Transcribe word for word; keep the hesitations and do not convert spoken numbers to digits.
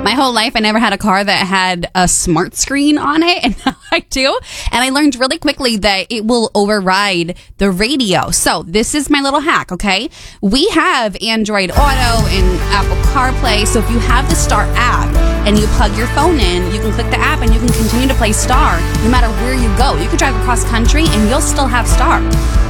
My whole life, I never had a car that had a smart screen on it, and now I do. And I learned really quickly that it will override the radio. So this is my little hack, okay? We have Android Auto and Apple CarPlay. So if you have the Star app and you plug your phone in, you can click the app and you can continue to play Star no matter where you go. You could drive across country and you'll still have Star.